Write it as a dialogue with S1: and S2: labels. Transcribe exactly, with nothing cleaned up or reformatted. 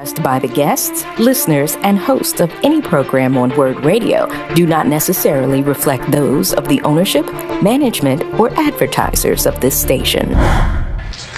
S1: expressed by the guests, listeners, and hosts of any program on Word Radio do not necessarily reflect those of the ownership, management, or advertisers of this station.